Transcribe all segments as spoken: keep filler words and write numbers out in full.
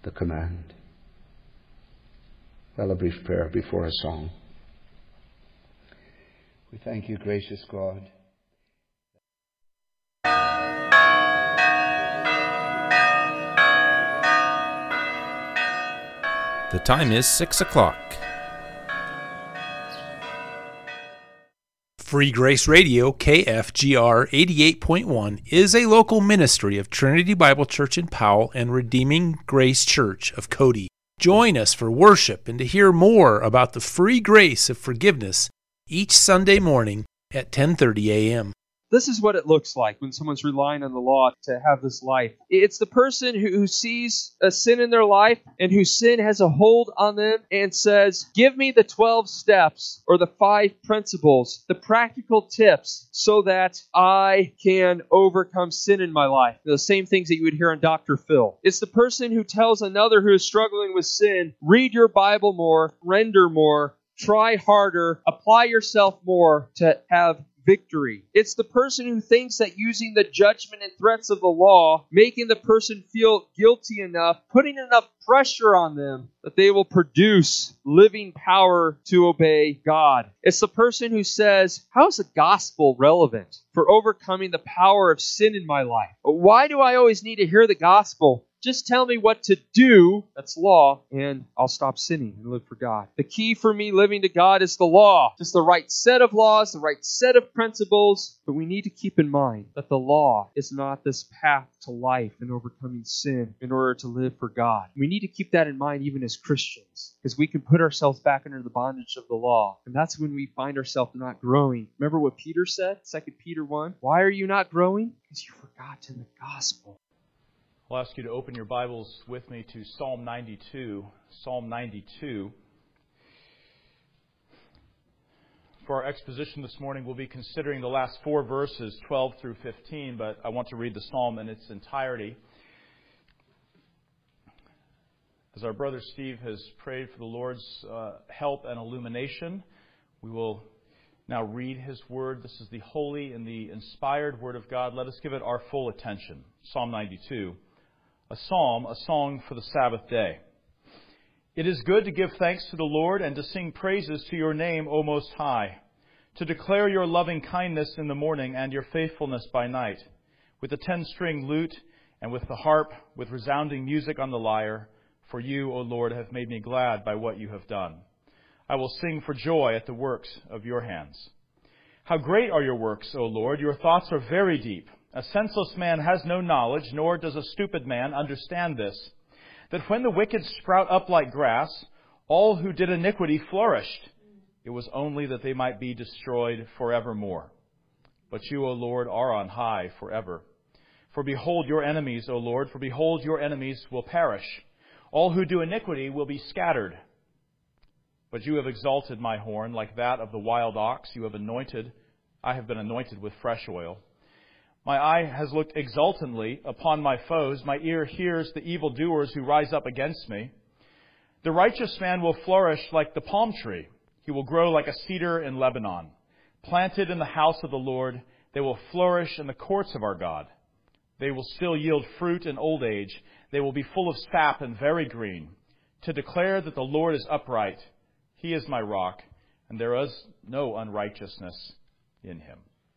the command. Well, a brief prayer before a song. We thank you, gracious God. The time is six o'clock. Free Grace Radio, K F G R eighty-eight point one, is a local ministry of Trinity Bible Church in Powell and Redeeming Grace Church of Cody. Join us for worship and to hear more about the free grace of forgiveness each Sunday morning at ten thirty a.m. This is what it looks like when someone's relying on the law to have this life. It's the person who, who sees a sin in their life and whose sin has a hold on them and says, give me the twelve steps or the five principles, the practical tips so that I can overcome sin in my life. The same things that you would hear on Doctor Phil. It's the person who tells another who is struggling with sin, read your Bible more, render more, try harder, apply yourself more to have victory. It's the person who thinks that using the judgment and threats of the law, making the person feel guilty enough, putting enough pressure on them that they will produce living power to obey God. It's the person who says, how is the gospel relevant for overcoming the power of sin in my life? Why do I always need to hear the gospel? Just tell me what to do, that's law, and I'll stop sinning and live for God. The key for me living to God is the law. Just the right set of laws, the right set of principles. But we need to keep in mind that the law is not this path to life and overcoming sin in order to live for God. We need to keep that in mind even as Christians, because we can put ourselves back under the bondage of the law. And that's when we find ourselves not growing. Remember what Peter said, Second Peter one? Why are you not growing? Because you forgot to the gospel. I'll ask you to open your Bibles with me to Psalm ninety-two. Psalm ninety-two. For our exposition this morning, we'll be considering the last four verses, twelve through fifteen, but I want to read the psalm in its entirety. As our brother Steve has prayed for the Lord's uh, help and illumination, we will now read His Word. This is the holy and the inspired Word of God. Let us give it our full attention. Psalm ninety-two. A psalm, a song for the Sabbath day. It is good to give thanks to the Lord and to sing praises to your name, O Most High, to declare your loving kindness in the morning and your faithfulness by night, with the ten-string lute and with the harp, with resounding music on the lyre. For you, O Lord, have made me glad by what you have done. I will sing for joy at the works of your hands. How great are your works, O Lord! Your thoughts are very deep. A senseless man has no knowledge, nor does a stupid man understand this, that when the wicked sprout up like grass, all who did iniquity flourished. It was only that they might be destroyed forevermore. But you, O Lord, are on high forever. For behold your enemies, O Lord, for behold your enemies will perish. All who do iniquity will be scattered. But you have exalted my horn like that of the wild ox. You have anointed, I have been anointed with fresh oil. My eye has looked exultantly upon my foes. My ear hears the evildoers who rise up against me. The righteous man will flourish like the palm tree. He will grow like a cedar in Lebanon. Planted in the house of the Lord, they will flourish in the courts of our God. They will still yield fruit in old age. They will be full of sap and very green, to declare that the Lord is upright. He is my rock, and there is no unrighteousness in Him.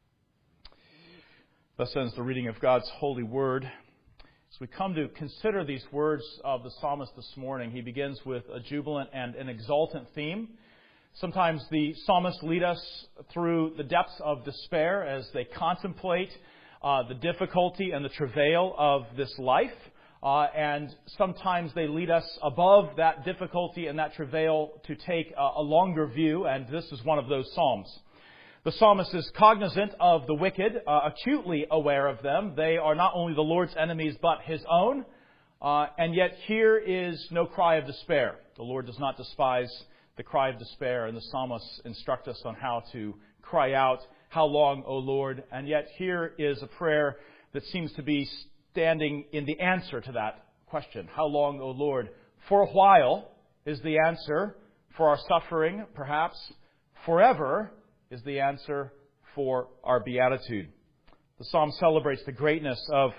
Thus ends the reading of God's holy word. As we come to consider these words of the psalmist this morning, he begins with a jubilant and an exultant theme. Sometimes the psalmists lead us through the depths of despair as they contemplate uh, the difficulty and the travail of this life. Uh, and sometimes they lead us above that difficulty and that travail to take a, a longer view, and this is one of those psalms. The psalmist is cognizant of the wicked, uh, acutely aware of them. They are not only the Lord's enemies, but His own. Uh, and yet here is no cry of despair. The Lord does not despise the cry of despair, and the psalmists instruct us on how to cry out, "How long, O Lord?" And yet here is a prayer that seems to be standing in the answer to that question. How long, O Lord? For a while is the answer for our suffering, perhaps. Forever is the answer for our beatitude. The psalm celebrates the greatness of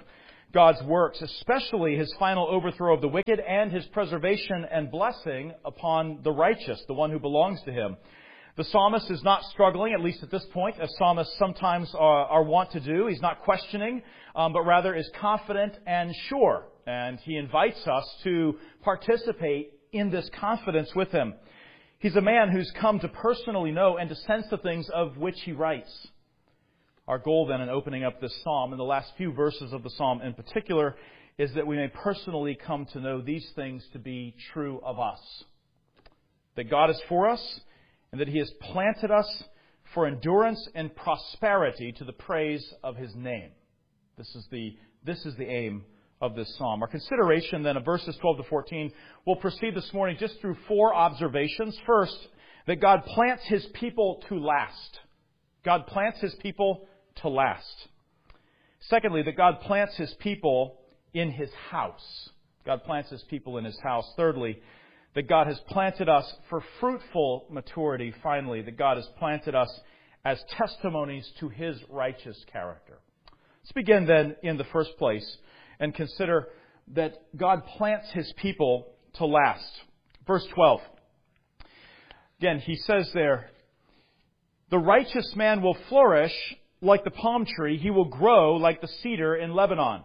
God's works, especially His final overthrow of the wicked and His preservation and blessing upon the righteous, the one who belongs to Him. The psalmist is not struggling, at least at this point, as psalmists sometimes are, are wont to do. He's not questioning, um, but rather is confident and sure. And he invites us to participate in this confidence with him. He's a man who's come to personally know and to sense the things of which he writes. Our goal then in opening up this psalm, in the last few verses of the psalm in particular, is that we may personally come to know these things to be true of us. That God is for us, and that He has planted us for endurance and prosperity to the praise of His name. This is the, this is the aim of this psalm. Our consideration then of verses twelve to fourteen will proceed this morning just through four observations. First, that God plants His people to last. God plants His people to last. Secondly, that God plants His people in His house. God plants His people in His house. Thirdly, that God has planted us for fruitful maturity. Finally, that God has planted us as testimonies to His righteous character. Let's begin then in the first place and consider that God plants His people to last. Verse twelve. Again, he says there, "The righteous man will flourish like the palm tree. He will grow like the cedar in Lebanon."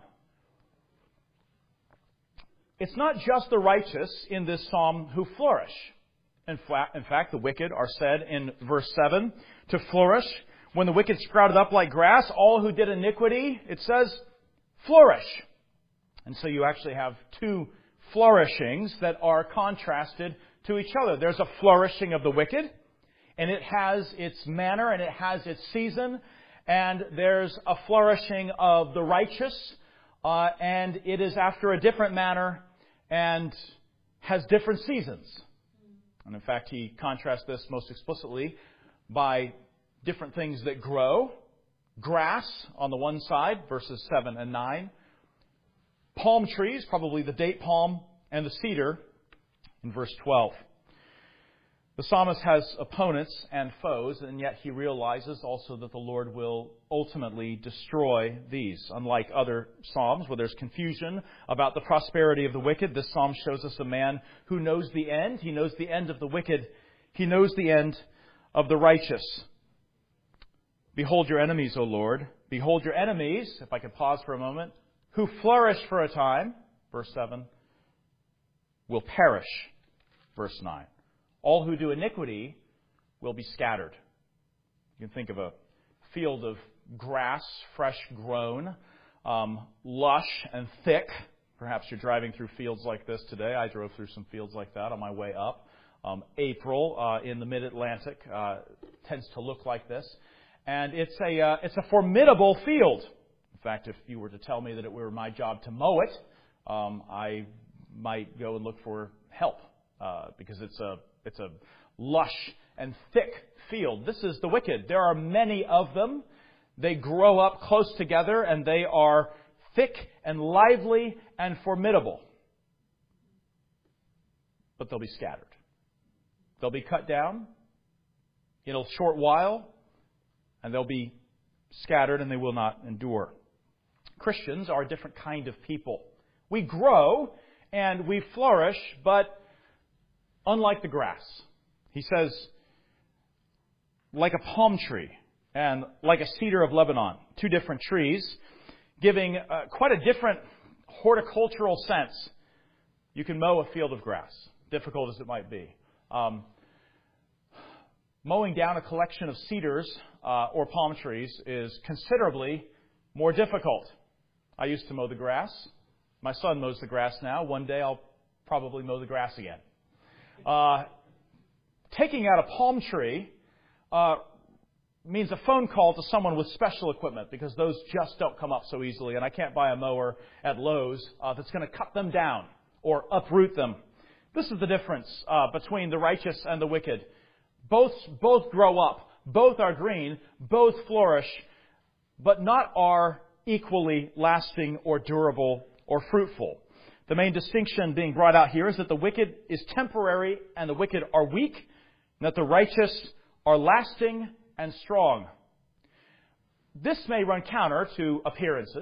It's not just the righteous in this psalm who flourish. In fact, the wicked are said in verse seven to flourish. When the wicked sprouted up like grass, all who did iniquity, it says, flourish. And so you actually have two flourishings that are contrasted to each other. There's a flourishing of the wicked, and it has its manner and it has its season. And there's a flourishing of the righteous, uh, and it is after a different manner and has different seasons. And in fact, he contrasts this most explicitly by different things that grow. Grass on the one side, verses seven and nine. Palm trees, probably the date palm and the cedar in verse twelve. The psalmist has opponents and foes, and yet he realizes also that the Lord will ultimately destroy these. Unlike other psalms where there's confusion about the prosperity of the wicked, this psalm shows us a man who knows the end. He knows the end of the wicked. He knows the end of the righteous. Behold your enemies, O Lord. Behold your enemies, if I could pause for a moment, who flourish for a time, verse seven, will perish, verse nine. All who do iniquity will be scattered. You can think of a field of grass, fresh grown, um, lush and thick. Perhaps you're driving through fields like this today. I drove through some fields like that on my way up. Um, April uh, in the Mid-Atlantic uh, tends to look like this. And it's a, uh, it's a formidable field. In fact, if you were to tell me that it were my job to mow it, um, I might go and look for help uh, because it's a It's a lush and thick field. This is the wicked. There are many of them. They grow up close together and they are thick and lively and formidable. But they'll be scattered. They'll be cut down in a short while and they'll be scattered and they will not endure. Christians are a different kind of people. We grow and we flourish, but unlike the grass. He says, like a palm tree and like a cedar of Lebanon, two different trees, giving uh, quite a different horticultural sense. You can mow a field of grass, difficult as it might be. Um, mowing down a collection of cedars uh, or palm trees is considerably more difficult. I used to mow the grass. My son mows the grass now. One day I'll probably mow the grass again. Uh, taking out a palm tree uh, means a phone call to someone with special equipment because those just don't come up so easily, and I can't buy a mower at Lowe's uh, that's going to cut them down or uproot them. This is the difference uh, between the righteous and the wicked. Both, both grow up, both are green, both flourish, but not are equally lasting or durable or fruitful. The main distinction being brought out here is that the wicked is temporary and the wicked are weak, and that the righteous are lasting and strong. This may run counter to appearances.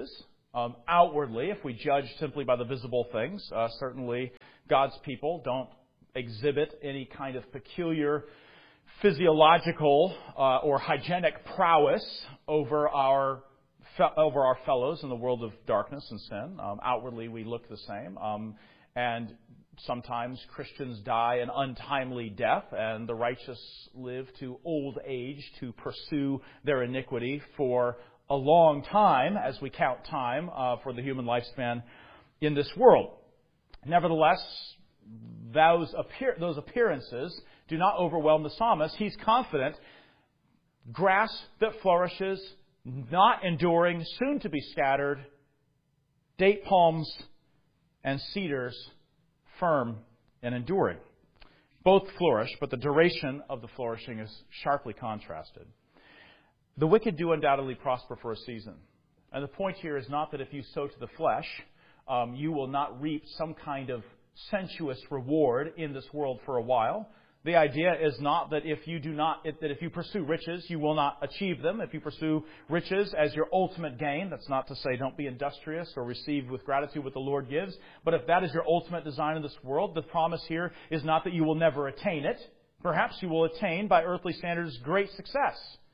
Um, outwardly, if we judge simply by the visible things, uh, certainly God's people don't exhibit any kind of peculiar physiological uh, or hygienic prowess over our fe- over our fellows in the world of darkness and sin. Um, outwardly, we look the same, um, and sometimes Christians die an untimely death, and the righteous live to old age to pursue their iniquity for a long time, as we count time uh, for the human lifespan in this world. Nevertheless, those, appear- those appearances do not overwhelm the psalmist. He's confident. Grass that flourishes, not enduring, soon to be scattered. Date palms and cedars, firm and enduring. Both flourish, but the duration of the flourishing is sharply contrasted. The wicked do undoubtedly prosper for a season. And the point here is not that if you sow to the flesh, um, you will not reap some kind of sensuous reward in this world for a while. The idea is not that if you do not, that if you pursue riches, you will not achieve them. If you pursue riches as your ultimate gain, that's not to say don't be industrious or receive with gratitude what the Lord gives. But if that is your ultimate design in this world, the promise here is not that you will never attain it. Perhaps you will attain, by earthly standards, great success.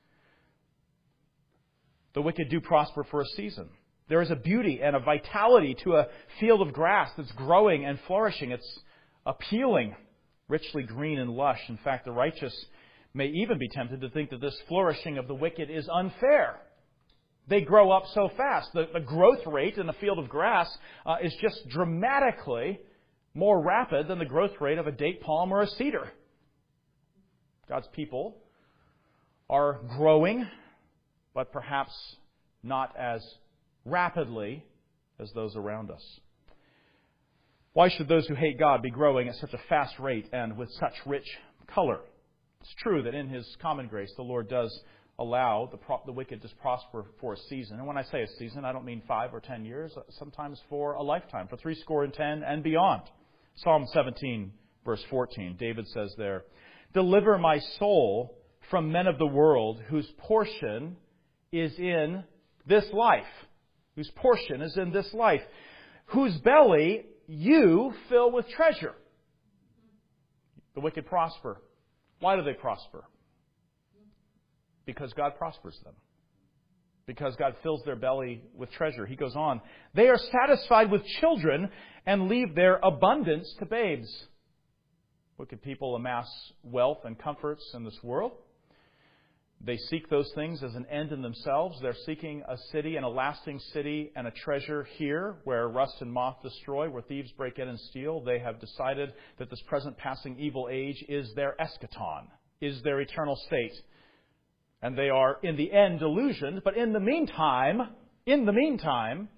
The wicked do prosper for a season. There is a beauty and a vitality to a field of grass that's growing and flourishing. It's appealing, richly green and lush. In fact, the righteous may even be tempted to think that this flourishing of the wicked is unfair. They grow up so fast. The, the growth rate in a field of grass uh, is just dramatically more rapid than the growth rate of a date palm or a cedar. God's people are growing, but perhaps not as rapidly as those around us. Why should those who hate God be growing at such a fast rate and with such rich color? It's true that in His common grace, the Lord does allow the, pro- the wicked to prosper for a season. And when I say a season, I don't mean five or ten years, sometimes for a lifetime, for three score and ten and beyond. Psalm seventeen, verse fourteen, David says there, "Deliver my soul from men of the world whose portion is in this life." Whose portion is in this life. Whose belly you fill with treasure. The wicked prosper. Why do they prosper? Because God prospers them. Because God fills their belly with treasure. He goes on, "They are satisfied with children and leave their abundance to babes." Wicked people amass wealth and comforts in this world. They seek those things as an end in themselves. They're seeking a city and a lasting city and a treasure here where rust and moth destroy, where thieves break in and steal. They have decided that this present passing evil age is their eschaton, is their eternal state. And they are in the end delusioned, but in the meantime, in the meantime,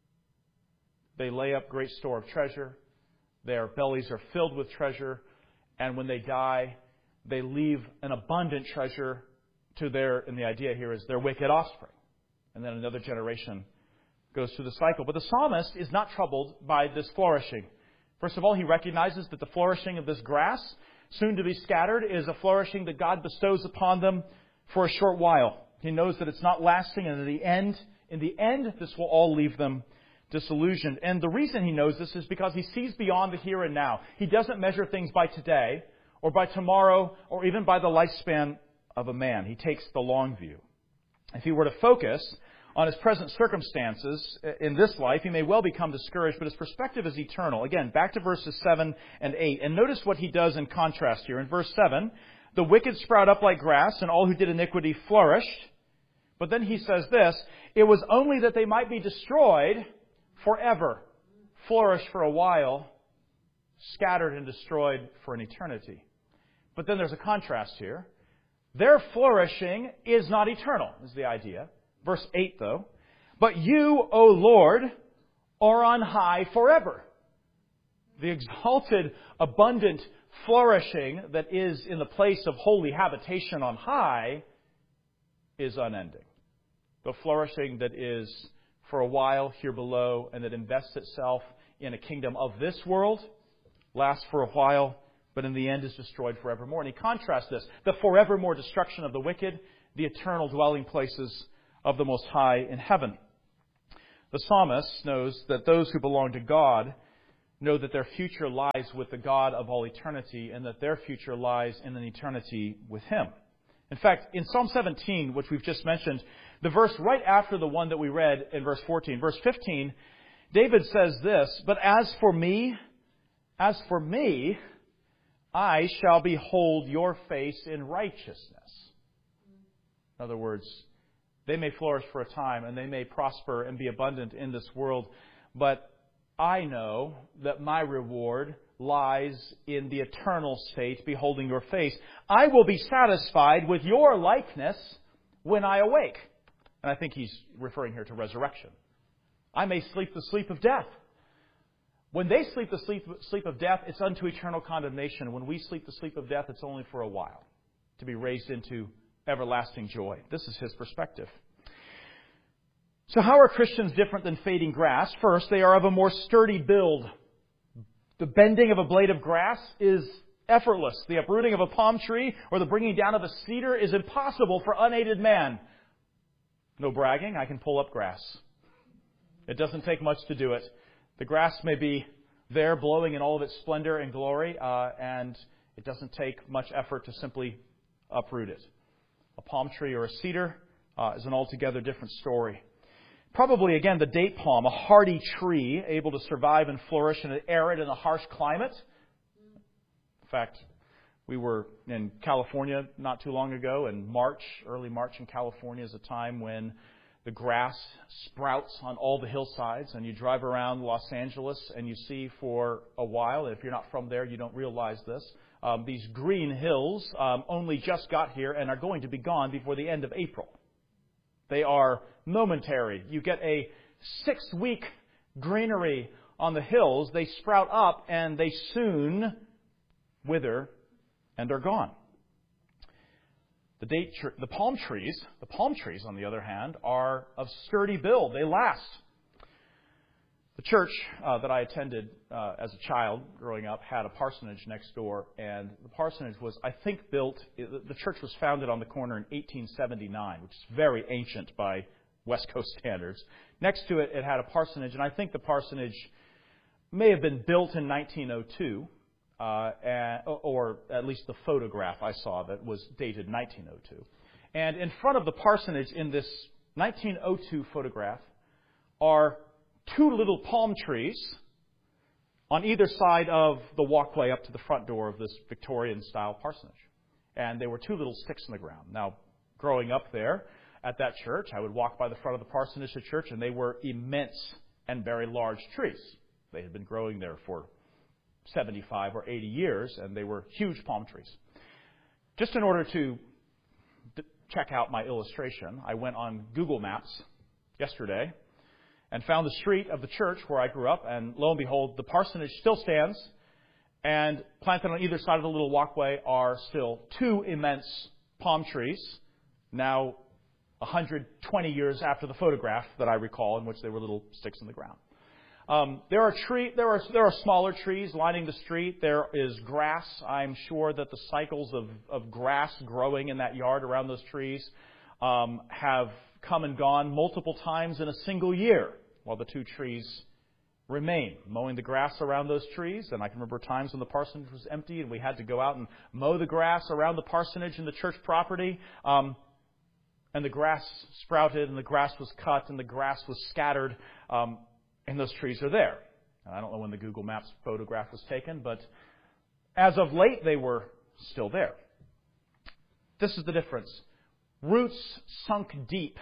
they lay up great store of treasure. Their bellies are filled with treasure. And when they die, they leave an abundant treasure to their, and the idea here is their wicked offspring. And then another generation goes through the cycle. But the psalmist is not troubled by this flourishing. First of all, he recognizes that the flourishing of this grass, soon to be scattered, is a flourishing that God bestows upon them for a short while. He knows that it's not lasting, and in the end, in the end, this will all leave them disillusioned. And the reason he knows this is because he sees beyond the here and now. He doesn't measure things by today, or by tomorrow, or even by the lifespan of a man. He takes the long view. If he were to focus on his present circumstances in this life, he may well become discouraged, but his perspective is eternal. Again, back to verses seven and eight. And notice what he does in contrast here. In verse seven, "The wicked sprout up like grass, and all who did iniquity flourished." But then he says this, "It was only that they might be destroyed forever." Flourish for a while, scattered and destroyed for an eternity. But then there's a contrast here. Their flourishing is not eternal, is the idea. Verse eight, though. "But you, O Lord, are on high forever." The exalted, abundant flourishing that is in the place of holy habitation on high is unending. The flourishing that is for a while here below and that invests itself in a kingdom of this world lasts for a while, but in the end is destroyed forevermore. And he contrasts this, the forevermore destruction of the wicked, the eternal dwelling places of the Most High in heaven. The psalmist knows that those who belong to God know that their future lies with the God of all eternity and that their future lies in an eternity with Him. In fact, in Psalm seventeen, which we've just mentioned, the verse right after the one that we read in verse fourteen, verse fifteen, David says this, "But as for me, as for me, I shall behold your face in righteousness." In other words, they may flourish for a time and they may prosper and be abundant in this world, but I know that my reward lies in the eternal state, beholding your face. I will be satisfied with your likeness when I awake. And I think he's referring here to resurrection. I may sleep the sleep of death. When they sleep the sleep, sleep of death, it's unto eternal condemnation. When we sleep the sleep of death, it's only for a while, to be raised into everlasting joy. This is his perspective. So how are Christians different than fading grass? First, they are of a more sturdy build. The bending of a blade of grass is effortless. The uprooting of a palm tree or the bringing down of a cedar is impossible for unaided man. No bragging, I can pull up grass. It doesn't take much to do it. The grass may be there blowing in all of its splendor and glory, uh, and it doesn't take much effort to simply uproot it. A palm tree or a cedar uh, is an altogether different story. Probably, again, the date palm, a hardy tree able to survive and flourish in an arid and a harsh climate. In fact, we were in California not too long ago, and March, early March in California is a time when the grass sprouts on all the hillsides, and you drive around Los Angeles and you see for a while, and if you're not from there, you don't realize this, um, these green hills um, only just got here and are going to be gone before the end of April. They are momentary. You get a six-week greenery on the hills. They sprout up and they soon wither and are gone. The date, tr- the palm trees, the palm trees, on the other hand, are of sturdy build. They last. The church uh, that I attended uh, as a child growing up had a parsonage next door, and the parsonage was, I think, built. The church was founded on the corner in eighteen seventy-nine, which is very ancient by West Coast standards. Next to it, it had a parsonage, and I think the parsonage may have been built in nineteen oh two, uh, and, or at least the photograph I saw that was dated nineteen oh two. And in front of the parsonage in this nineteen oh two photograph are two little palm trees on either side of the walkway up to the front door of this Victorian-style parsonage. And they were two little sticks in the ground. Now, growing up there at that church, I would walk by the front of the parsonage to church, and they were immense and very large trees. They had been growing there for seventy-five or eighty years, and they were huge palm trees. Just in order to d- check out my illustration, I went on Google Maps yesterday and found the street of the church where I grew up, and lo and behold, the parsonage still stands, and planted on either side of the little walkway are still two immense palm trees, now one hundred twenty years after the photograph that I recall, in which they were little sticks in the ground. Um, there are tree, there are there are smaller trees lining the street. There is grass. I'm sure that the cycles of, of grass growing in that yard around those trees um, have come and gone multiple times in a single year, while the two trees remain. Mowing the grass around those trees, and I can remember times when the parsonage was empty and we had to go out and mow the grass around the parsonage and the church property, um, and the grass sprouted and the grass was cut and the grass was scattered, um, and those trees are there. And I don't know when the Google Maps photograph was taken, but as of late they were still there. This is the difference. Roots sunk deep,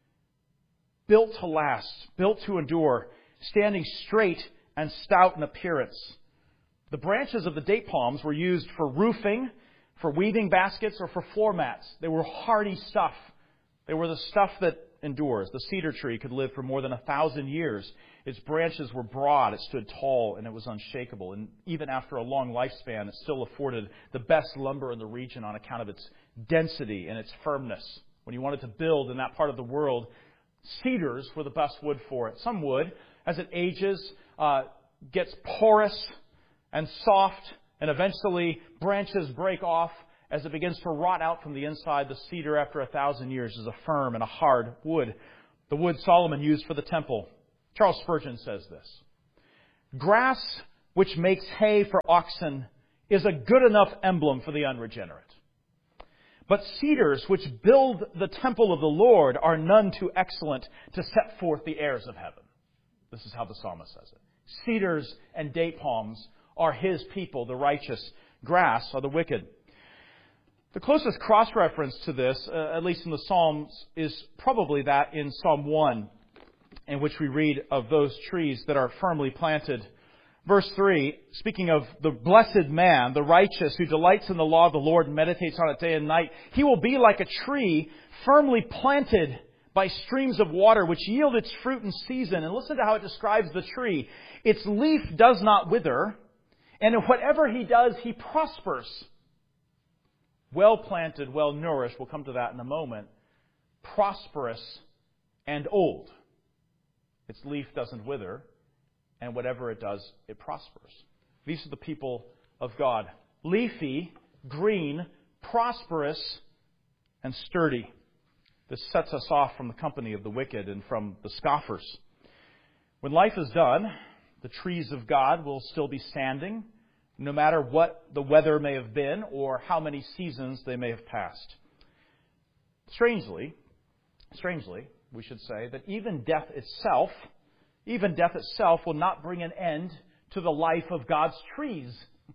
built to last, built to endure, standing straight and stout in appearance. The branches of the date palms were used for roofing, for weaving baskets, or for floor mats. They were hardy stuff. They were the stuff that endures. The cedar tree could live for more than a thousand years. Its branches were broad, it stood tall, and it was unshakable. And even after a long lifespan, it still afforded the best lumber in the region on account of its density and its firmness. When you wanted to build in that part of the world, cedars were the best wood for it. Some wood, as it ages, uh, gets porous and soft, and eventually branches break off as it begins to rot out from the inside. The cedar, after a thousand years, is a firm and a hard wood. The wood Solomon used for the temple Charles Spurgeon says this: "Grass which makes hay for oxen is a good enough emblem for the unregenerate. But cedars which build the temple of the Lord are none too excellent to set forth the heirs of heaven." This is how the psalmist says it. Cedars and date palms are His people, the righteous. Grass are the wicked. The closest cross-reference to this, uh, at least in the Psalms, is probably that in Psalm one, in which we read of those trees that are firmly planted. Verse three, speaking of the blessed man, the righteous, who delights in the law of the Lord and meditates on it day and night, he will be like a tree firmly planted by streams of water, which yield its fruit in season. And listen to how it describes the tree. Its leaf does not wither, and in whatever he does, he prospers. Well planted, well nourished, we'll come to that in a moment, prosperous and old. Its leaf doesn't wither, and whatever it does, it prospers. These are the people of God. Leafy, green, prosperous, and sturdy. This sets us off from the company of the wicked and from the scoffers. When life is done, the trees of God will still be standing, no matter what the weather may have been or how many seasons they may have passed. Strangely, strangely, we should say, that even death itself, even death itself will not bring an end to the life of God's trees.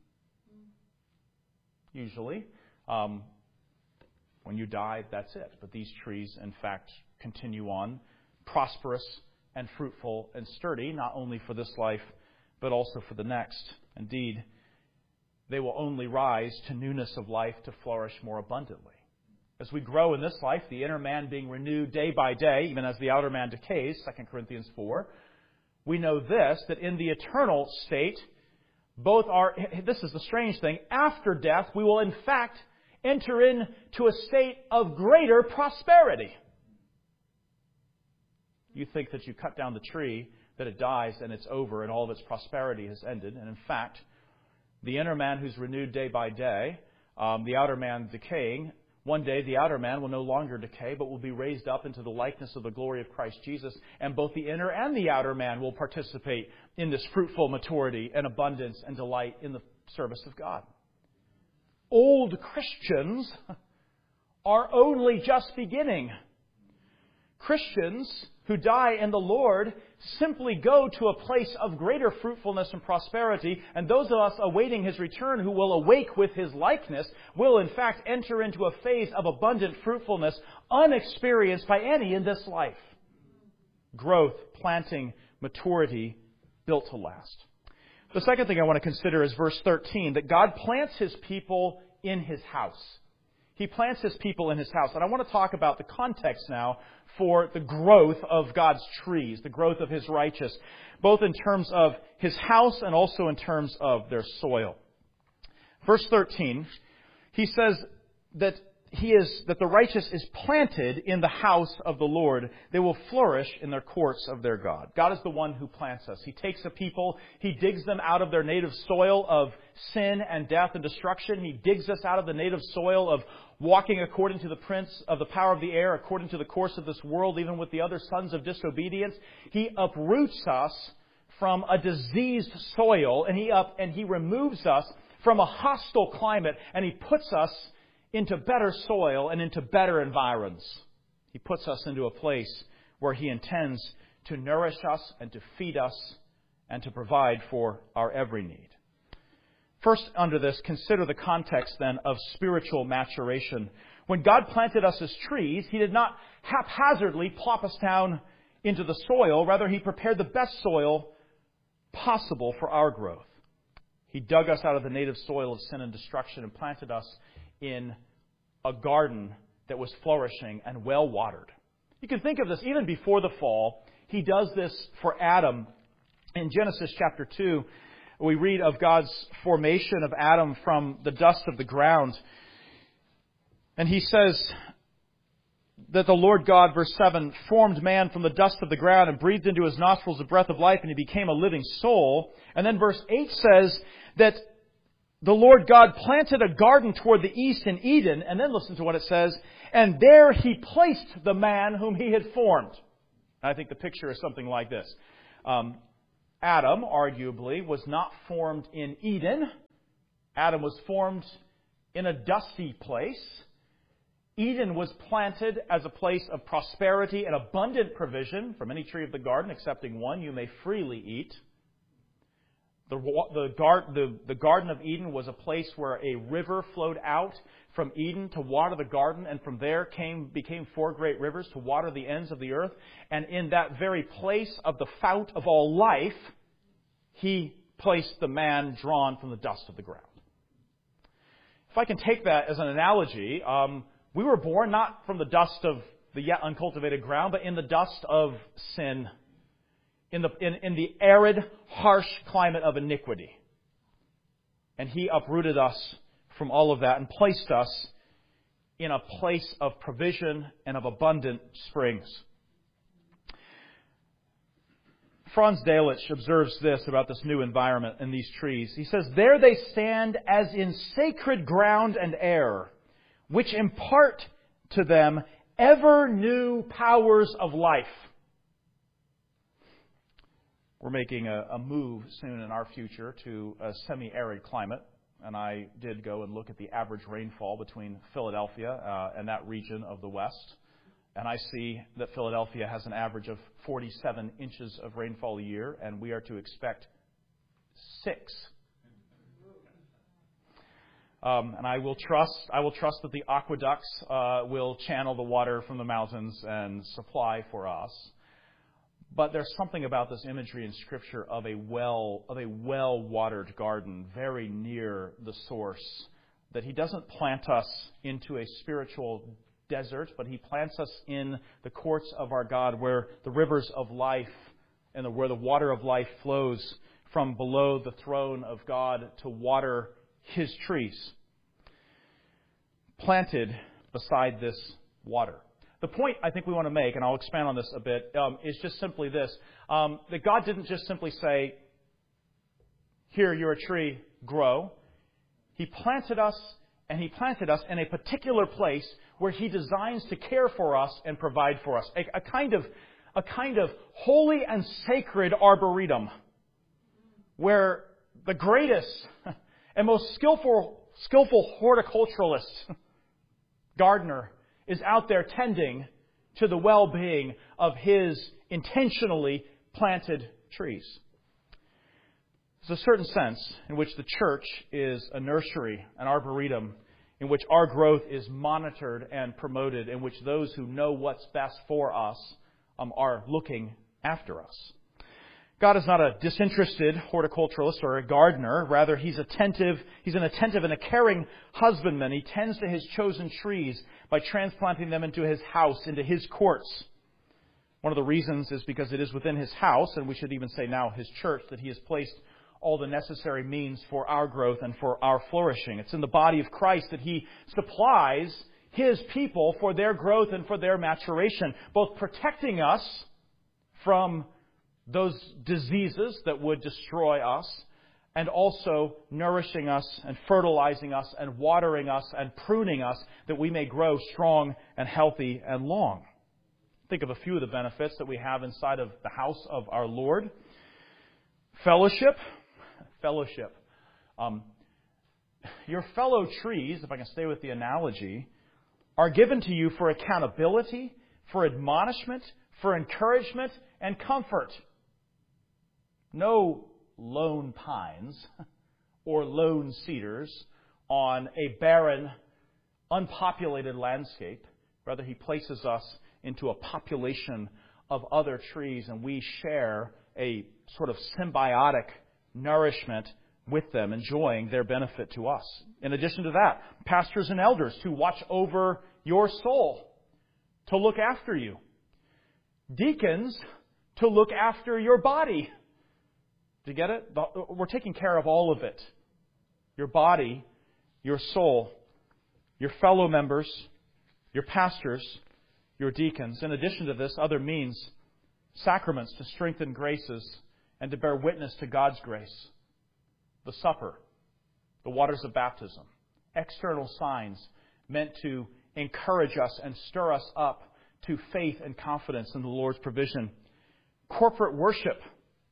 Usually, um, when you die, that's it. But these trees, in fact, continue on, prosperous and fruitful and sturdy, not only for this life, but also for the next. Indeed, they will only rise to newness of life to flourish more abundantly. As we grow in this life, the inner man being renewed day by day, even as the outer man decays, Second Corinthians four, we know this, that in the eternal state, both are, this is the strange thing, after death, we will in fact enter into a state of greater prosperity. You think that you cut down the tree, that it dies and it's over and all of its prosperity has ended. And in fact, the inner man who's renewed day by day, um, the outer man decaying, one day the outer man will no longer decay, but will be raised up into the likeness of the glory of Christ Jesus. And both the inner and the outer man will participate in this fruitful maturity and abundance and delight in the service of God. Old Christians are only just beginning. Christians who die in the Lord simply go to a place of greater fruitfulness and prosperity, and those of us awaiting His return who will awake with His likeness will in fact enter into a phase of abundant fruitfulness unexperienced by any in this life. Growth, planting, maturity, built to last. The second thing I want to consider is verse thirteen, that God plants His people in His house. He plants His people in His house. And I want to talk about the context now for the growth of God's trees, the growth of His righteous, both in terms of His house and also in terms of their soil. Verse thirteen, he says that he is that the righteous is planted in the house of the Lord. They will flourish in their courts of their God. God is the one who plants us. He takes a people, He digs them out of their native soil of sin and death and destruction. He digs us out of the native soil of walking according to the prince of the power of the air, according to the course of this world, even with the other sons of disobedience. He uproots us from a diseased soil, and he up and he removes us from a hostile climate, and He puts us into better soil and into better environs. He puts us into a place where He intends to nourish us and to feed us and to provide for our every need. First, under this, consider the context then of spiritual maturation. When God planted us as trees, He did not haphazardly plop us down into the soil. Rather, He prepared the best soil possible for our growth. He dug us out of the native soil of sin and destruction and planted us in a garden that was flourishing and well watered. You can think of this even before the fall. He does this for Adam. In Genesis chapter two, we read of God's formation of Adam from the dust of the ground. And He says that the Lord God, verse seven, formed man from the dust of the ground and breathed into his nostrils the breath of life, and he became a living soul. And then verse eight says that the Lord God planted a garden toward the east in Eden, and then listen to what it says, and there He placed the man whom He had formed. I think the picture is something like this. Um, Adam, arguably, was not formed in Eden. Adam was formed in a dusty place. Eden was planted as a place of prosperity and abundant provision. From any tree of the garden, excepting one, you may freely eat. The, the, the, the Garden of Eden was a place where a river flowed out from Eden to water the garden, and from there came became four great rivers to water the ends of the earth. And in that very place of the fount of all life, He placed the man drawn from the dust of the ground. If I can take that as an analogy, um, we were born not from the dust of the yet uncultivated ground, but in the dust of sin. In the, in, in the arid, harsh climate of iniquity. And He uprooted us from all of that and placed us in a place of provision and of abundant springs. Franz Delitzsch observes this about this new environment and these trees. He says, "There they stand as in sacred ground and air, which impart to them ever new powers of life." We're making a, a move soon in our future to a semi-arid climate, and I did go and look at the average rainfall between Philadelphia uh, and that region of the West, and I see that Philadelphia has an average of forty-seven inches of rainfall a year, and we are to expect six. Um, and I will trust, I will trust that the aqueducts uh, will channel the water from the mountains and supply for us. But there's something about this imagery in Scripture of a well, of a well-watered garden very near the source, that He doesn't plant us into a spiritual desert, but He plants us in the courts of our God, where the rivers of life and the, where the water of life flows from below the throne of God to water His trees, planted beside this water. The point I think we want to make, and I'll expand on this a bit, um, is just simply this. Um, that God didn't just simply say, "Here, you're a tree, grow." He planted us, and He planted us in a particular place where He designs to care for us and provide for us. A, a kind of, a kind of holy and sacred arboretum, where the greatest and most skillful, skillful horticulturalist, gardener, is out there tending to the well-being of His intentionally planted trees. There's a certain sense in which the church is a nursery, an arboretum, in which our growth is monitored and promoted, in which those who know what's best for us um, are looking after us. God is not a disinterested horticulturalist or a gardener. Rather, He's attentive. He's an attentive and a caring husbandman. He tends to His chosen trees by transplanting them into His house, into His courts. One of the reasons is because it is within His house, and we should even say now His church, that He has placed all the necessary means for our growth and for our flourishing. It's in the body of Christ that He supplies His people for their growth and for their maturation, both protecting us from those diseases that would destroy us, and also nourishing us and fertilizing us and watering us and pruning us that we may grow strong and healthy and long. Think of a few of the benefits that we have inside of the house of our Lord. Fellowship. Fellowship. Um, your fellow trees, if I can stay with the analogy, are given to you for accountability, for admonishment, for encouragement, and comfort. No lone pines or lone cedars on a barren, unpopulated landscape. Rather, He places us into a population of other trees, and we share a sort of symbiotic nourishment with them, enjoying their benefit to us. In addition to that, pastors and elders to watch over your soul, to look after you. Deacons to look after your body. Do you get it? We're taking care of all of it. Your body, your soul, your fellow members, your pastors, your deacons. In addition to this, other means, sacraments to strengthen graces and to bear witness to God's grace. The supper, the waters of baptism, external signs meant to encourage us and stir us up to faith and confidence in the Lord's provision. Corporate worship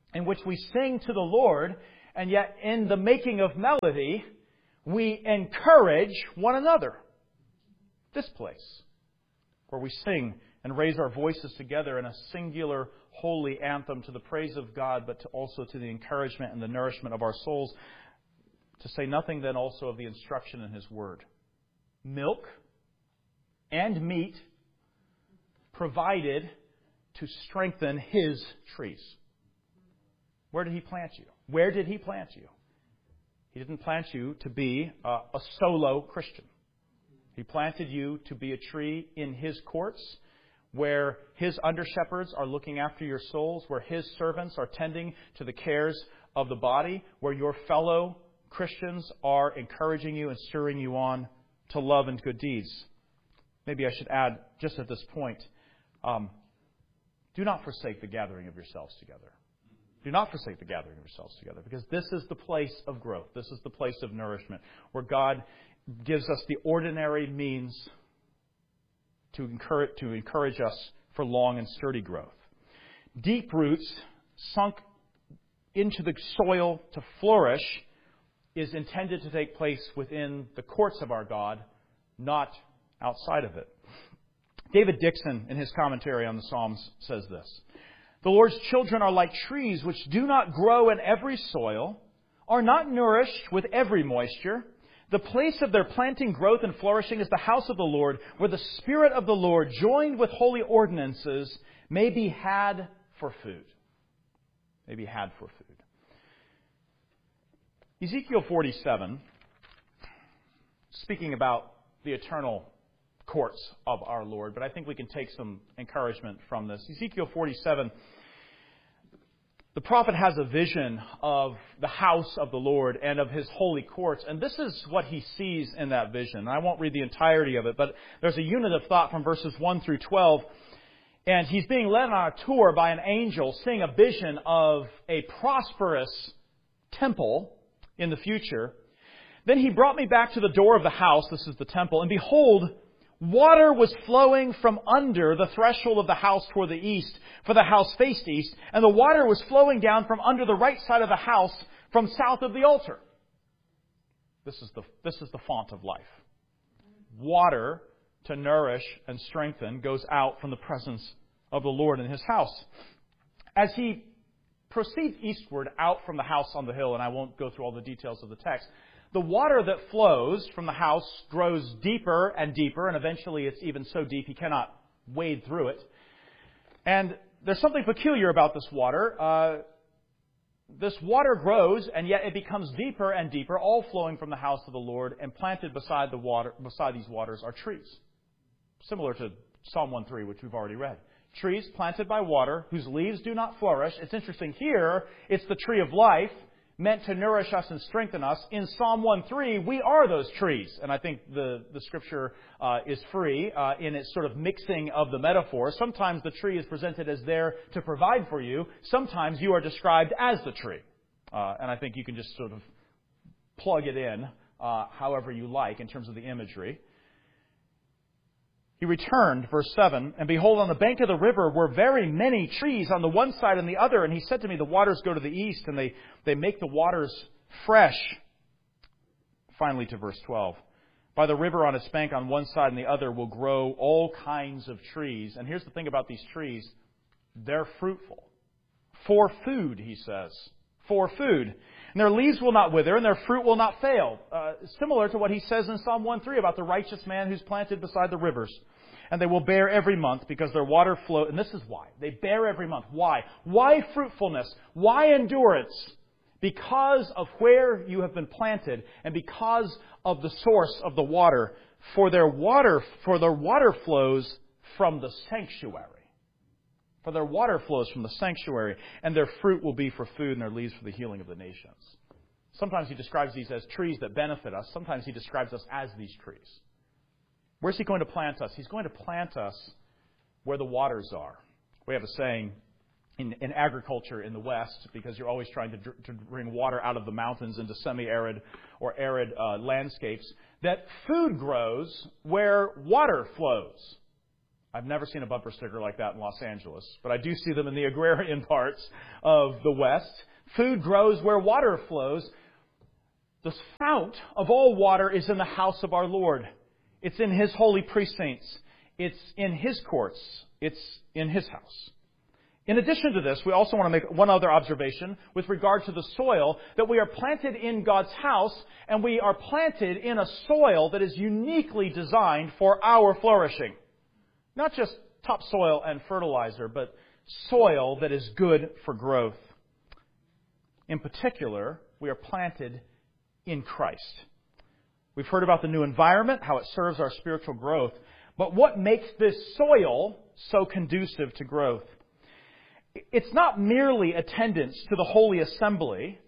in which we sing to the Lord, and yet in the making of melody, we encourage one another. This place, where we sing and raise our voices together in a singular holy anthem to the praise of God, but to also to the encouragement and the nourishment of our souls, to say nothing then also of the instruction in His Word. Milk and meat provided to strengthen His trees. Where did He plant you? Where did He plant you? He didn't plant you to be a, a solo Christian. He planted you to be a tree in His courts, where His under-shepherds are looking after your souls, where His servants are tending to the cares of the body, where your fellow Christians are encouraging you and stirring you on to love and good deeds. Maybe I should add, just at this point, um, do not forsake the gathering of yourselves together. Do not forsake the gathering of yourselves together, because this is the place of growth. This is the place of nourishment, where God gives us the ordinary means to encourage, to encourage us for long and sturdy growth. Deep roots sunk into the soil to flourish is intended to take place within the courts of our God, not outside of it. David Dixon, in his commentary on the Psalms, says this: "The Lord's children are like trees which do not grow in every soil, are not nourished with every moisture. The place of their planting, growth, and flourishing is the house of the Lord, where the Spirit of the Lord, joined with holy ordinances, may be had for food." May be had for food. Ezekiel forty-seven, speaking about the eternal courts of our Lord, but I think we can take some encouragement from this. Ezekiel forty-seven, the prophet has a vision of the house of the Lord and of His holy courts, and this is what he sees in that vision. I won't read the entirety of it, but there's a unit of thought from verses one through twelve, and he's being led on a tour by an angel, seeing a vision of a prosperous temple in the future. "Then he brought me back to the door of the house," this is the temple, "and behold, water was flowing from under the threshold of the house toward the east, for the house faced east, and the water was flowing down from under the right side of the house from south of the altar." This is the, this is the font of life. Water to nourish and strengthen goes out from the presence of the Lord in His house. As he proceeds eastward out from the house on the hill, and I won't go through all the details of the text, the water that flows from the house grows deeper and deeper, and eventually it's even so deep he cannot wade through it. And there's something peculiar about this water. Uh, this water grows, and yet it becomes deeper and deeper, all flowing from the house of the Lord, and planted beside the water, beside these waters are trees. Similar to Psalm one three, which we've already read. Trees planted by water, whose leaves do not flourish. It's interesting here, it's the tree of life, meant to nourish us and strengthen us. In Psalm one three, we are those trees. And I think the, the Scripture uh, is free uh, in its sort of mixing of the metaphors. Sometimes the tree is presented as there to provide for you. Sometimes you are described as the tree. Uh, and I think you can just sort of plug it in uh, however you like in terms of the imagery. He returned, verse seven, "and behold, on the bank of the river were very many trees on the one side and the other. And he said to me, the waters go to the east, and they, they make the waters fresh." Finally to verse twelve. "By the river on its bank on one side and the other will grow all kinds of trees." And here's the thing about these trees. They're fruitful. For food, he says. For food. "And their leaves will not wither, and their fruit will not fail." Uh, similar to what he says in Psalm one three about the righteous man who's planted beside the rivers. "And they will bear every month, because their water flow." And this is why. They bear every month. Why? Why fruitfulness? Why endurance? Because of where you have been planted, and because of the source of the water. For their water, for their water flows from the sanctuary. For their water flows from the sanctuary, and their fruit will be for food, and their leaves for the healing of the nations. Sometimes he describes these as trees that benefit us. Sometimes he describes us as these trees. Where's he going to plant us? He's going to plant us where the waters are. We have a saying in, in agriculture in the West, because you're always trying to, dr- to bring water out of the mountains into semi-arid or arid uh, landscapes, that food grows where water flows. I've never seen a bumper sticker like that in Los Angeles, but I do see them in the agrarian parts of the West. Food grows where water flows. The fount of all water is in the house of our Lord. It's in His holy precincts. It's in His courts. It's in His house. In addition to this, we also want to make one other observation with regard to the soil, that we are planted in God's house, and we are planted in a soil that is uniquely designed for our flourishing. Not just topsoil and fertilizer, but soil that is good for growth. In particular, we are planted in Christ. We've heard about the new environment, how it serves our spiritual growth. But what makes this soil so conducive to growth? It's not merely attendance to the Holy Assembly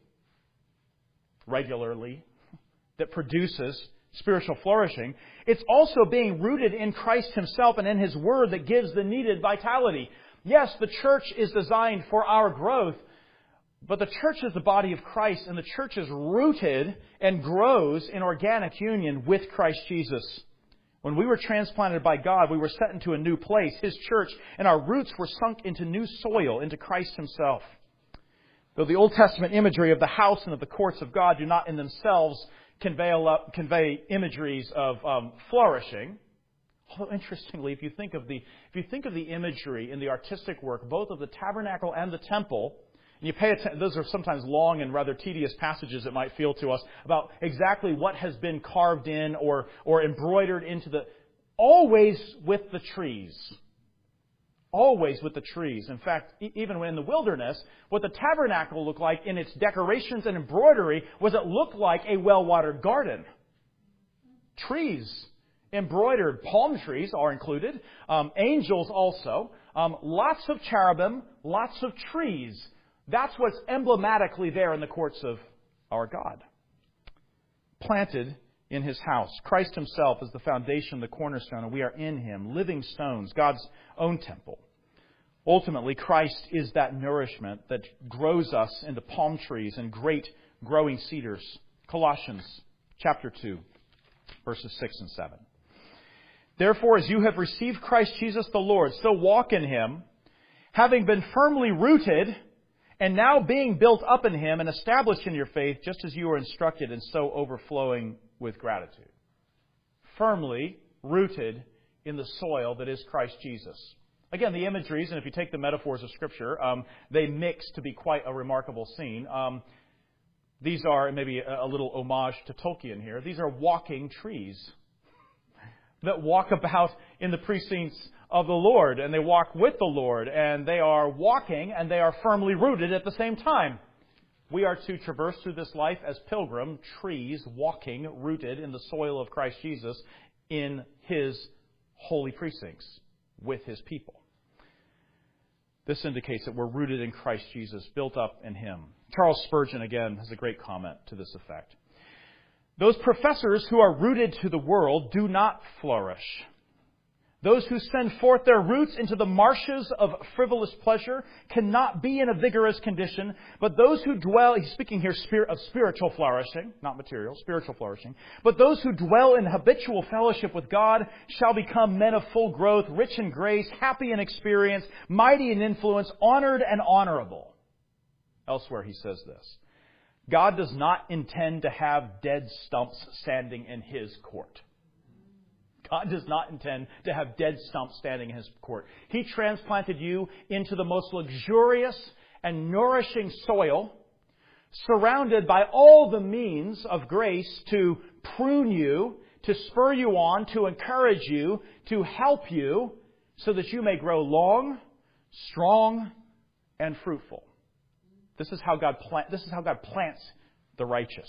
regularly that produces spiritual flourishing. It's also being rooted in Christ Himself and in His Word that gives the needed vitality. Yes, the church is designed for our growth, but the church is the body of Christ, and the church is rooted and grows in organic union with Christ Jesus. When we were transplanted by God, we were set into a new place, His church, and our roots were sunk into new soil, into Christ Himself. Though the Old Testament imagery of the house and of the courts of God do not in themselves convey, convey imageries of um, flourishing, although interestingly, if you think of the if you think of the imagery in the artistic work, both of the tabernacle and the temple, and you pay attention, those are sometimes long and rather tedious passages, it might feel to us, about exactly what has been carved in or, or embroidered into the... Always with the trees. Always with the trees. In fact, e- even in the wilderness, what the tabernacle looked like in its decorations and embroidery was it looked like a well-watered garden. Trees. Embroidered palm trees are included. Um, angels also. Um, lots of cherubim. Lots of trees. That's what's emblematically there in the courts of our God. Planted in His house. Christ Himself is the foundation, the cornerstone, and we are in Him, living stones, God's own temple. Ultimately, Christ is that nourishment that grows us into palm trees and great growing cedars. Colossians chapter two, verses six and seven. Therefore, as you have received Christ Jesus the Lord, so walk in Him, having been firmly rooted, and now being built up in Him and established in your faith, just as you were instructed, and so overflowing with gratitude. Firmly rooted in the soil that is Christ Jesus. Again, the imageries, and if you take the metaphors of Scripture, um, they mix to be quite a remarkable scene. Um, these are, maybe a, a little homage to Tolkien here, these are walking trees that walk about in the precincts of the Lord, and they walk with the Lord, and they are walking and they are firmly rooted at the same time. We are to traverse through this life as pilgrim trees, walking, rooted in the soil of Christ Jesus in His holy precincts with His people. This indicates that we're rooted in Christ Jesus, built up in Him. Charles Spurgeon, again, has a great comment to this effect. Those professors who are rooted to the world do not flourish. Those who send forth their roots into the marshes of frivolous pleasure cannot be in a vigorous condition, but those who dwell, he's speaking here of spiritual flourishing, not material, spiritual flourishing, but those who dwell in habitual fellowship with God shall become men of full growth, rich in grace, happy in experience, mighty in influence, honored and honorable. Elsewhere he says this: God does not intend to have dead stumps standing in His court. God does not intend to have dead stumps standing in His court. He transplanted you into the most luxurious and nourishing soil, surrounded by all the means of grace to prune you, to spur you on, to encourage you, to help you, so that you may grow long, strong, and fruitful. This is how God plant, this is how God plants the righteous.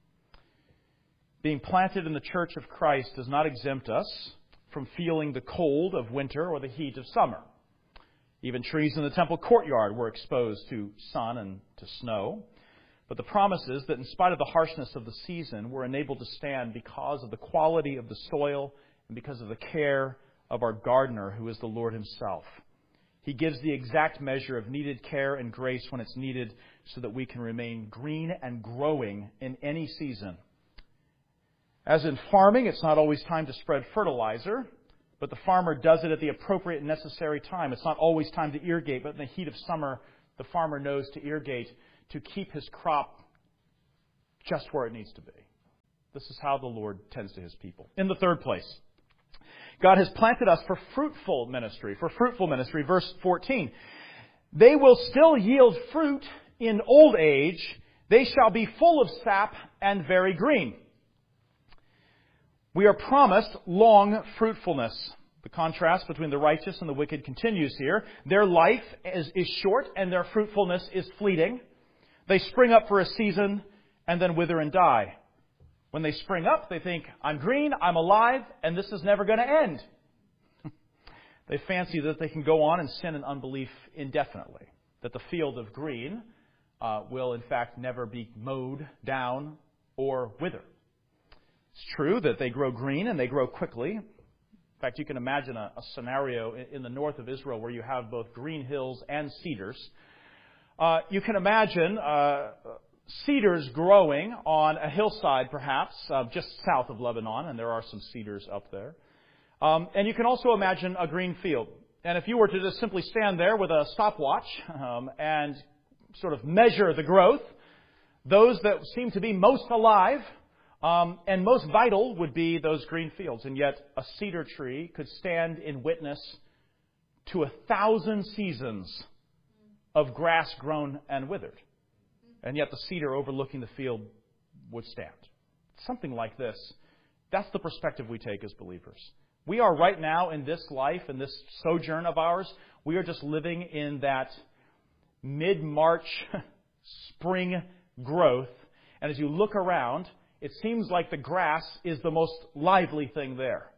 Being planted in the church of Christ does not exempt us from feeling the cold of winter or the heat of summer. Even trees in the temple courtyard were exposed to sun and to snow. But the promise is that in spite of the harshness of the season, we're enabled to stand because of the quality of the soil and because of the care of our gardener, who is the Lord Himself. He gives the exact measure of needed care and grace when it's needed, so that we can remain green and growing in any season. As in farming, it's not always time to spread fertilizer, but the farmer does it at the appropriate and necessary time. It's not always time to irrigate, but in the heat of summer, the farmer knows to irrigate to keep his crop just where it needs to be. This is how the Lord tends to His people. In the third place, God has planted us for fruitful ministry, for fruitful ministry. Verse fourteen, they will still yield fruit in old age. They shall be full of sap and very green. We are promised long fruitfulness. The contrast between the righteous and the wicked continues here. Their life is, is short and their fruitfulness is fleeting. They spring up for a season and then wither and die. When they spring up, they think, I'm green, I'm alive, and this is never going to end. They fancy that they can go on and sin in unbelief indefinitely. That the field of green uh, will, in fact, never be mowed down or wither. It's true that they grow green and they grow quickly. In fact, you can imagine a, a scenario in, in the north of Israel where you have both green hills and cedars. Uh, you can imagine uh, cedars growing on a hillside, perhaps, uh, just south of Lebanon, and there are some cedars up there. Um, and you can also imagine a green field. And if you were to just simply stand there with a stopwatch um, and sort of measure the growth, those that seem to be most alive um, and most vital would be those green fields. And yet a cedar tree could stand in witness to a thousand seasons of grass grown and withered. And yet the cedar overlooking the field would stand. Something like this. That's the perspective we take as believers. We are right now in this life, in this sojourn of ours, we are just living in that mid-March spring growth. And as you look around, it seems like the grass is the most lively thing there.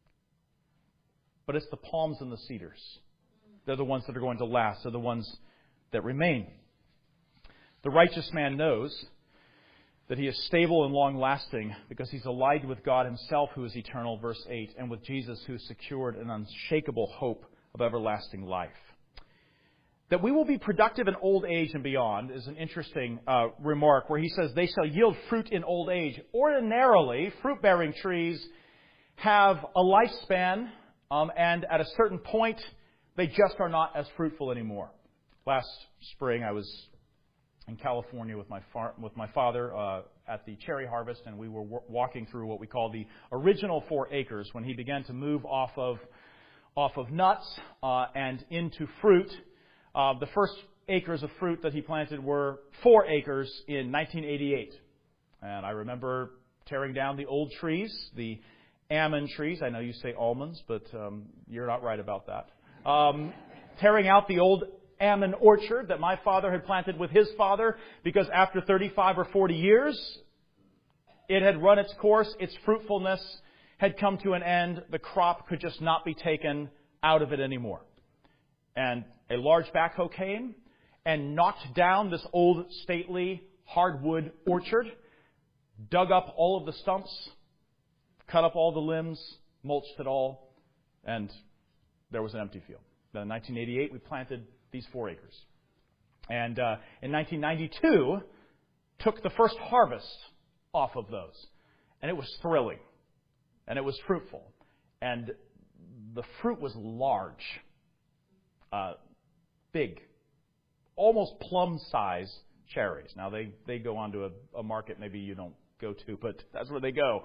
But it's the palms and the cedars. They're the ones that are going to last. They're the ones that remain. The righteous man knows that he is stable and long-lasting because he's allied with God Himself, who is eternal, verse eight, and with Jesus, who has secured an unshakable hope of everlasting life. That we will be productive in old age and beyond is an interesting uh, remark where he says, they shall yield fruit in old age. Ordinarily, fruit-bearing trees have a lifespan, um, and at a certain point, they just are not as fruitful anymore. Last spring, I was in California with my far, with my father uh, at the cherry harvest, and we were w- walking through what we call the original four acres when he began to move off of off of nuts uh, and into fruit. Uh, the first acres of fruit that he planted were four acres in nineteen eighty-eight, and I remember tearing down the old trees, the almond trees. I know you say almonds, but um, you're not right about that. Um, tearing out the old almond orchard that my father had planted with his father, because after thirty-five or forty years, it had run its course, its fruitfulness had come to an end, the crop could just not be taken out of it anymore. And a large backhoe came and knocked down this old stately hardwood orchard, dug up all of the stumps, cut up all the limbs, mulched it all, and there was an empty field. Then in nineteen eighty-eight, we planted these four acres. And uh, in nineteen ninety-two, took the first harvest off of those. And it was thrilling. And it was fruitful. And the fruit was large. Uh, big. Almost plum-size cherries. Now, they, they go onto a, a market maybe you don't go to, but that's where they go.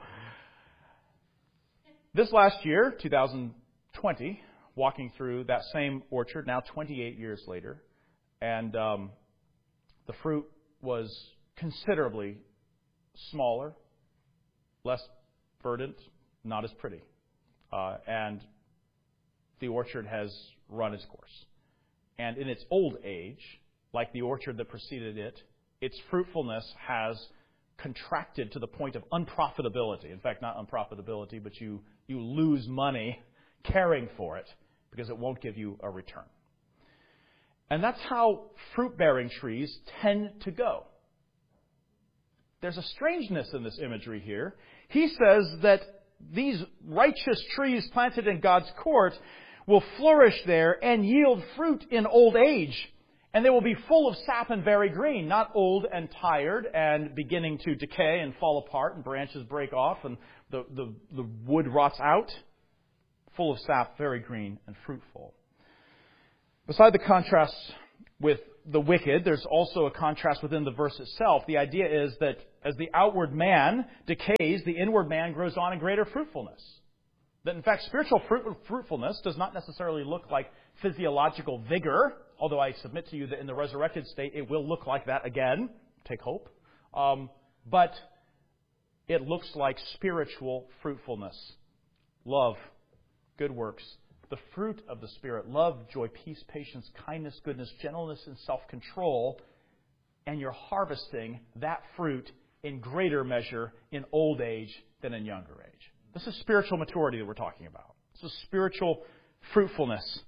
This last year, two thousand twenty, walking through that same orchard, now twenty-eight years later, and um, the fruit was considerably smaller, less verdant, not as pretty. Uh, and the orchard has run its course. And in its old age, like the orchard that preceded it, its fruitfulness has contracted to the point of unprofitability. In fact, not unprofitability, but you, you lose money caring for it because it won't give you a return. And that's how fruit-bearing trees tend to go. There's a strangeness in this imagery here. He says that these righteous trees planted in God's court will flourish there and yield fruit in old age. And they will be full of sap and very green, not old and tired and beginning to decay and fall apart and branches break off and the, the, the wood rots out. full of sap, very green and fruitful. Beside the contrast with the wicked, there's also a contrast within the verse itself. The idea is that as the outward man decays, the inward man grows on in greater fruitfulness. That in fact, spiritual fruit, fruitfulness does not necessarily look like physiological vigor, although I submit to you that in the resurrected state it will look like that again. Take hope. Um, but it looks like spiritual fruitfulness. Love, good works, the fruit of the Spirit, love, joy, peace, patience, kindness, goodness, gentleness, and self-control. And you're harvesting that fruit in greater measure in old age than in younger age. This is spiritual maturity that we're talking about. This is spiritual fruitfulness.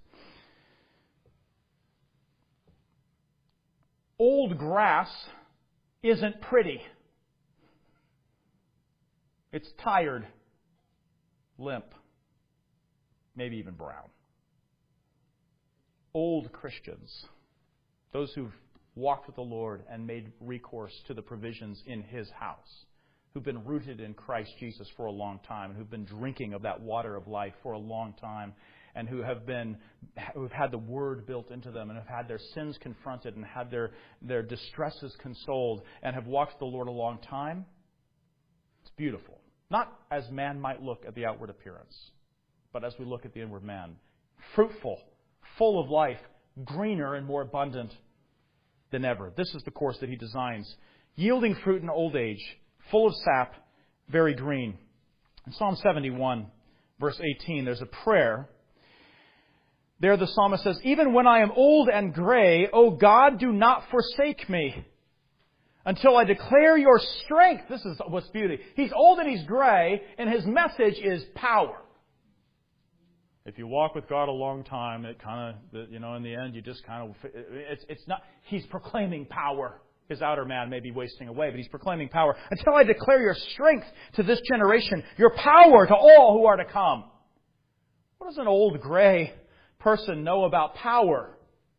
Old grass isn't pretty. It's tired, limp, maybe even brown. Old Christians, those who've walked with the Lord and made recourse to the provisions in His house, who've been rooted in Christ Jesus for a long time, and who've been drinking of that water of life for a long time, and who have been, who've had the Word built into them, and have had their sins confronted, and had their, their distresses consoled, and have walked with the Lord a long time. It's beautiful. Not as man might look at the outward appearance, but as we look at the inward man. Fruitful, full of life, greener and more abundant than ever. This is the course that He designs. Yielding fruit in old age, full of sap, very green. In Psalm seventy-one, verse eighteen, there's a prayer. There the psalmist says, "Even when I am old and gray, O God, do not forsake me until I declare your strength." This is what's beauty. He's old and he's gray, and his message is power. If you walk with God a long time, it kind of, you know, in the end, you just kind of, it's, it's not, he's proclaiming power. His outer man may be wasting away, but he's proclaiming power. Until I declare your strength to this generation, your power to all who are to come. What does an old gray person know about power?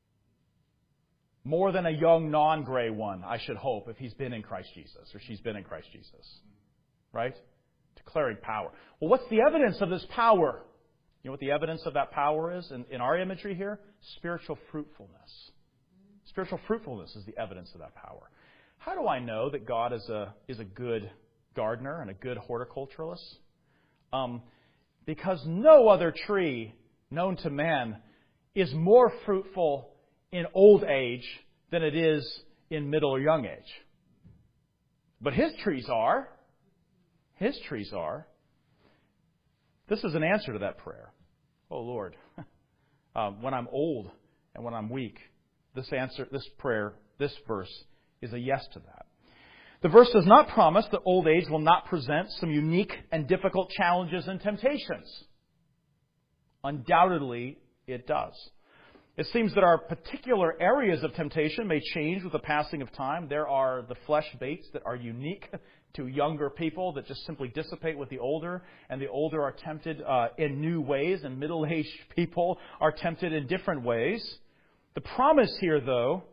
More than a young non-gray one, I should hope, if he's been in Christ Jesus, or she's been in Christ Jesus. Right? Declaring power. Well, what's the evidence of this power? You know what the evidence of that power is in, in our imagery here? Spiritual fruitfulness. Spiritual fruitfulness is the evidence of that power. How do I know that God is a is a good gardener and a good horticulturalist? Um, because no other tree known to man is more fruitful in old age than it is in middle or young age. But His trees are. His trees are. This is an answer to that prayer. Oh, Lord, um, when I'm old and when I'm weak, this answer, this prayer, this verse is a yes to that. The verse does not promise that old age will not present some unique and difficult challenges and temptations. Undoubtedly, it does. It seems that our particular areas of temptation may change with the passing of time. There are the flesh baits that are unique to younger people that just simply dissipate with the older, and the older are tempted uh, in new ways, and middle-aged people are tempted in different ways. The promise here, though,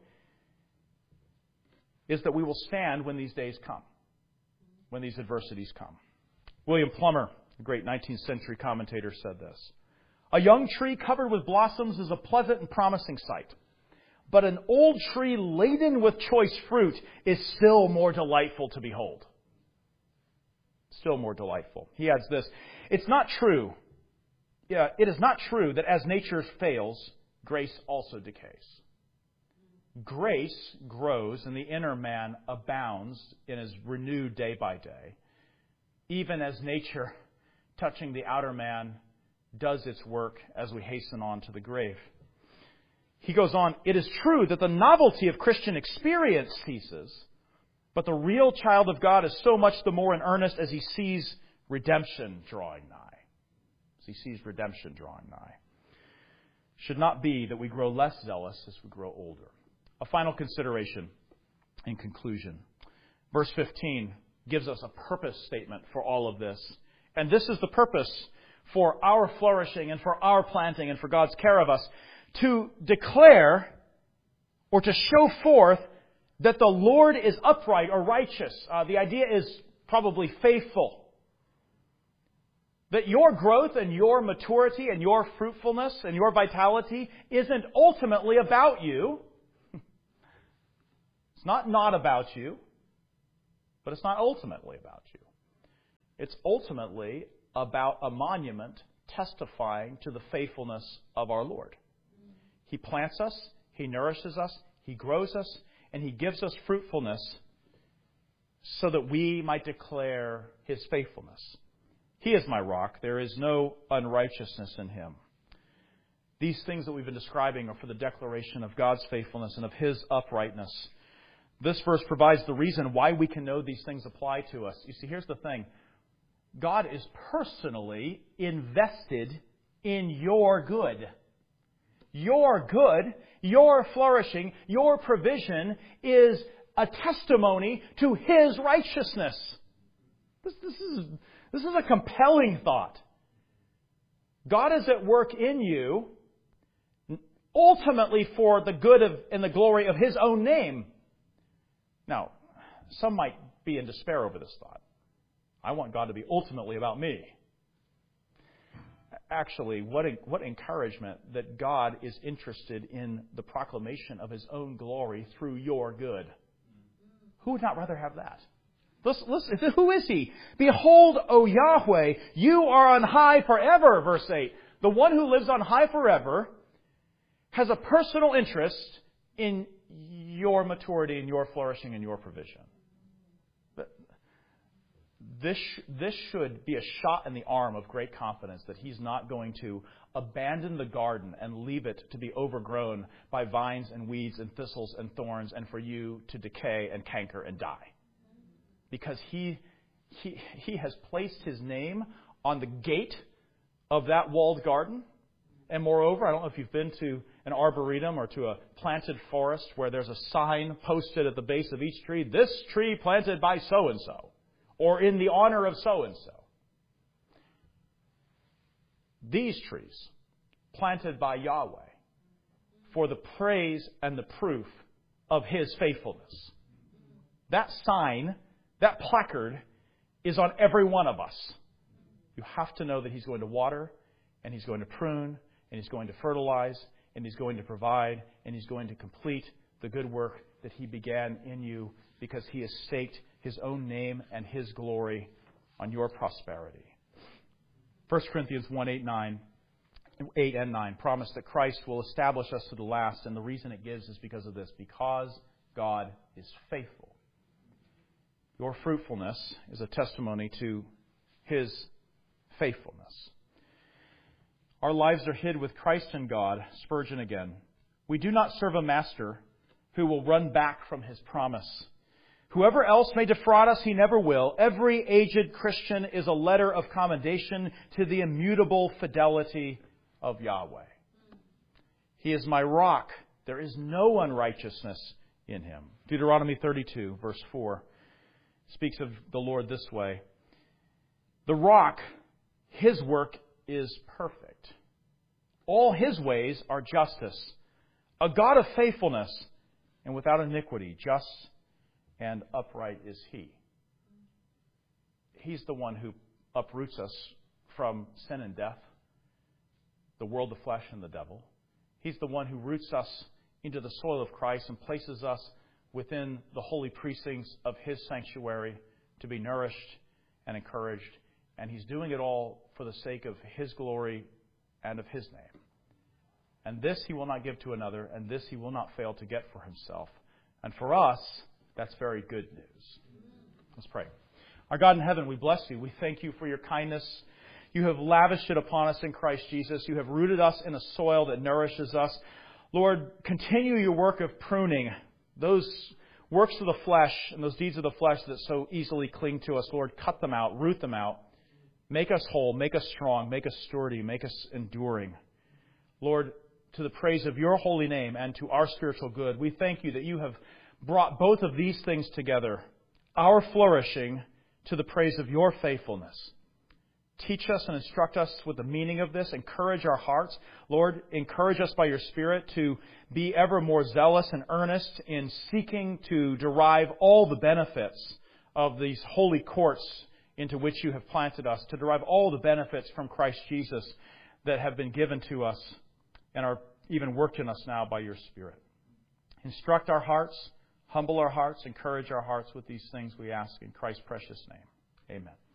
is that we will stand when these days come, when these adversities come. William Plummer, a great nineteenth century commentator, said this: "A young tree covered with blossoms is a pleasant and promising sight. But an old tree laden with choice fruit is still more delightful to behold." Still more delightful. He adds this: "It's not true. Yeah, it is not true that as nature fails, grace also decays. Grace grows and the inner man abounds and is renewed day by day, even as nature, touching the outer man, does its work as we hasten on to the grave." He goes on, "It is true that the novelty of Christian experience ceases, but the real child of God is so much the more in earnest as he sees redemption drawing nigh." As he sees redemption drawing nigh. Should not be that we grow less zealous as we grow older. A final consideration in conclusion. Verse fifteen gives us a purpose statement for all of this. And this is the purpose for our flourishing and for our planting and for God's care of us. To declare or to show forth that the Lord is upright or righteous. Uh, the idea is probably faithful. That your growth and your maturity and your fruitfulness and your vitality isn't ultimately about you. It's not not about you, but it's not ultimately about you. It's ultimately about a monument testifying to the faithfulness of our Lord. He plants us, He nourishes us, He grows us, and He gives us fruitfulness so that we might declare His faithfulness. He is my rock. There is no unrighteousness in Him. These things that we've been describing are for the declaration of God's faithfulness and of His uprightness. This verse provides the reason why we can know these things apply to us. You see, here's the thing. God is personally invested in your good. Your good, your flourishing, your provision is a testimony to His righteousness. This, this, is, this is a compelling thought. God is at work in you ultimately for the good of, and the glory of His own name. Now, some might be in despair over this thought. I want God to be ultimately about me. Actually, what, what encouragement that God is interested in the proclamation of His own glory through your good. Who would not rather have that? Listen, listen, who is He? Behold, O Yahweh, you are on high forever, verse eight. The one who lives on high forever has a personal interest in your maturity and your flourishing and your provision. This, this should be a shot in the arm of great confidence that He's not going to abandon the garden and leave it to be overgrown by vines and weeds and thistles and thorns and for you to decay and canker and die. Because He, he, he has placed His name on the gate of that walled garden. And moreover, I don't know if you've been to an arboretum or to a planted forest where there's a sign posted at the base of each tree, this tree planted by so-and-so. Or in the honor of so-and-so. These trees, planted by Yahweh, for the praise and the proof of His faithfulness. That sign, that placard, is on every one of us. You have to know that He's going to water, and He's going to prune, and He's going to fertilize, and He's going to provide, and He's going to complete the good work that He began in you, because He has staked His own name and His glory on your prosperity. First Corinthians one, eight, nine, eight and nine promise that Christ will establish us to the last, and the reason it gives is because of this, because God is faithful. Your fruitfulness is a testimony to His faithfulness. Our lives are hid with Christ in God. Spurgeon again. We do not serve a master who will run back from His promise. Whoever else may defraud us, he never will. Every aged Christian is a letter of commendation to the immutable fidelity of Yahweh. He is my rock. There is no unrighteousness in Him. Deuteronomy thirty-two, verse four, speaks of the Lord this way. The rock, His work is perfect. All His ways are justice. A God of faithfulness and without iniquity, just and upright is He. He's the one who uproots us from sin and death, the world, the flesh, and the devil. He's the one who roots us into the soil of Christ and places us within the holy precincts of His sanctuary to be nourished and encouraged. And He's doing it all for the sake of His glory and of His name. And this He will not give to another, and this He will not fail to get for Himself. And for us, that's very good news. Let's pray. Our God in heaven, we bless You. We thank You for Your kindness. You have lavished it upon us in Christ Jesus. You have rooted us in a soil that nourishes us. Lord, continue Your work of pruning those works of the flesh and those deeds of the flesh that so easily cling to us. Lord, cut them out, root them out. Make us whole, make us strong, make us sturdy, make us enduring. Lord, to the praise of Your holy name and to our spiritual good, we thank You that You have brought both of these things together, our flourishing to the praise of Your faithfulness. Teach us and instruct us with the meaning of this. Encourage our hearts. Lord, encourage us by Your Spirit to be ever more zealous and earnest in seeking to derive all the benefits of these holy courts into which you have planted us, to derive all the benefits from Christ Jesus that have been given to us and are even worked in us now by your Spirit. Instruct our hearts, humble our hearts, encourage our hearts with these things we ask in Christ's precious name. Amen.